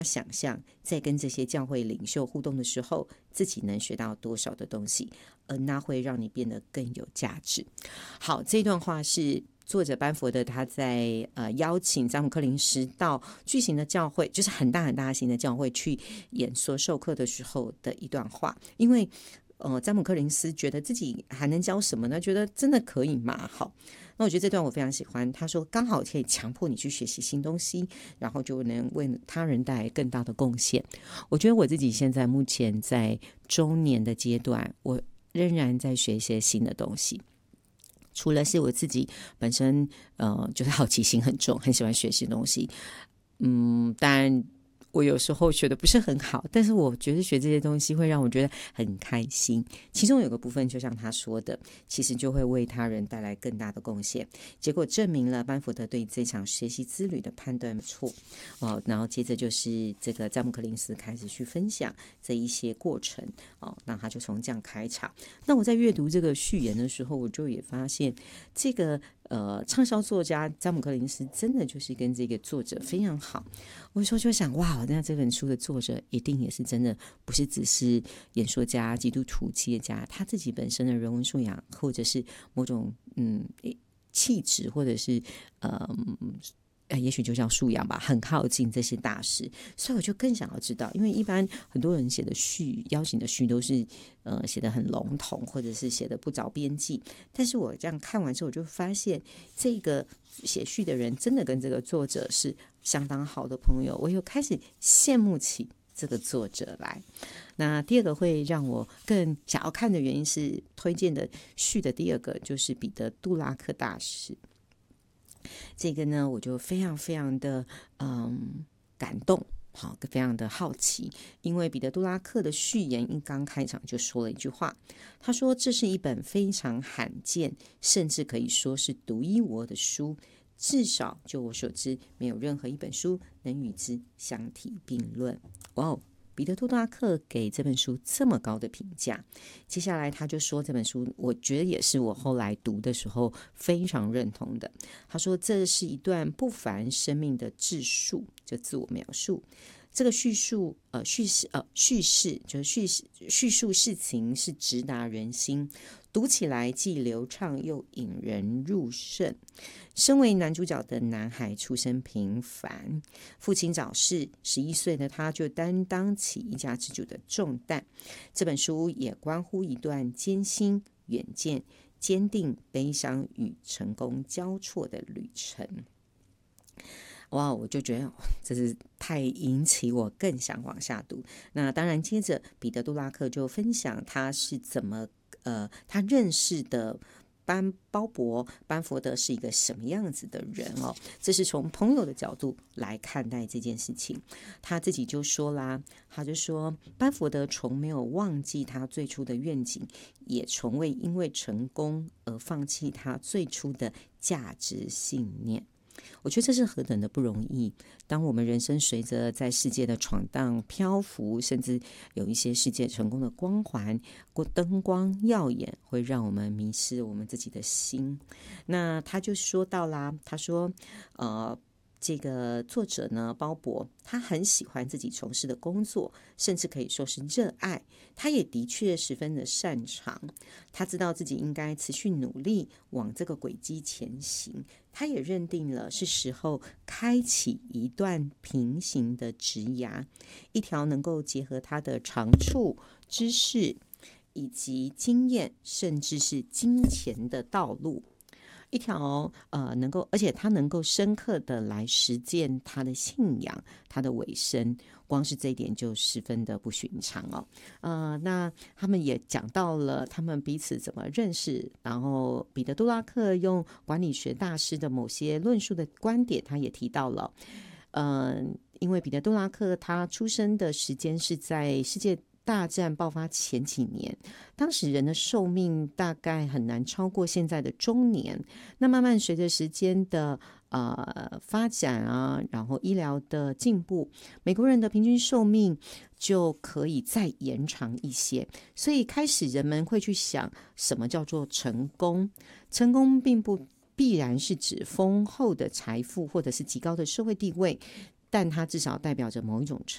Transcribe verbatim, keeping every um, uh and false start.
想象在跟这些教会领袖互动的时候，自己能学到多少的东西，而那会让你变得更有价值。好，这段话是作者班佛德他在呃邀请詹姆克林斯到巨型的教会，就是很大很大型的教会去演说授课的时候的一段话。因为呃詹姆克林斯觉得自己还能教什么呢？觉得真的可以吗？好，那我觉得这段我非常喜欢。他说刚好可以强迫你去学习新东西，然后就能为他人带来更大的贡献。我觉得我自己现在目前在中年的阶段，我仍然在学一些新的东西。除了是我自己本身呃就是好奇心很重，很喜欢学习东西，嗯，当然我有时候学的不是很好，但是我觉得学这些东西会让我觉得很开心。其中有个部分就像他说的，其实就会为他人带来更大的贡献。结果证明了班福德对这场学习之旅的判断错、哦、然后接着就是这个詹姆克林斯开始去分享这一些过程、哦、那他就从这样开场。那我在阅读这个序言的时候，我就也发现这个呃畅销作家詹姆克林斯真的就是跟这个作者非常好。我有时候就想，哇，那这本书的作者一定也是真的不是只是演说家、基督徒、企业家，他自己本身的人文素养，或者是某种嗯气质，或者是呃也许就叫素养吧，很靠近这些大师。所以我就更想要知道，因为一般很多人写的序，邀请的序都是呃写的很笼统，或者是写的不着边际。但是我这样看完之后，我就发现这个写序的人真的跟这个作者是相当好的朋友，我又开始羡慕起这个作者来。那第二个会让我更想要看的原因是，推荐的序的第二个就是彼得·杜拉克大师。这个呢，我就非常非常的嗯感动，好，非常的好奇。因为彼得·杜拉克的序言一刚开场就说了一句话，他说这是一本非常罕见，甚至可以说是独一无二的书，至少就我所知，没有任何一本书能与之相提并论。哇哦，彼得·杜拉克给这本书这么高的评价。接下来他就说，这本书我觉得也是我后来读的时候非常认同的。他说这是一段不凡生命的自述，就自我描述。这个叙述呃叙事呃叙事就是叙事叙述事情是直达人心，读起来既流畅又引人入胜。身为男主角的男孩出身平凡，父亲早逝，十一岁的他就担当起一家之主的重担。这本书也关乎一段艰辛、远见、坚定、悲伤与成功交错的旅程。哇，我就觉得这是太引起我更想往下读。那当然，接着彼得·杜拉克就分享他是怎么呃，他认识的班鲍勃班佛德是一个什么样子的人哦。这是从朋友的角度来看待这件事情。他自己就说啦，他就说班佛德从没有忘记他最初的愿景，也从未因为成功而放弃他最初的价值信念。我觉得这是何等的不容易。当我们人生随着在世界的闯荡漂浮，甚至有一些世界成功的光环灯光耀眼，会让我们迷失我们自己的心。那他就说到啦，他说呃这个作者呢，鲍勃，他很喜欢自己从事的工作，甚至可以说是热爱。他也的确十分的擅长，他知道自己应该持续努力往这个轨迹前行。他也认定了是时候开启一段平行的职涯，一条能够结合他的长处、知识以及经验，甚至是金钱的道路。一条呃，能够，而且他能够深刻的来实践他的信仰，他的委身，光是这一点就十分的不寻常哦。呃，那他们也讲到了他们彼此怎么认识，然后彼得·杜拉克用管理学大师的某些论述的观点，他也提到了，嗯、呃，因为彼得·杜拉克他出生的时间是在世界大战爆发前几年，当时人的寿命大概很难超过现在的中年。那慢慢随着时间的呃发展啊，然后医疗的进步，美国人的平均寿命就可以再延长一些。所以开始人们会去想，什么叫做成功？成功并不必然是指丰厚的财富或者是极高的社会地位，但它至少代表着某一种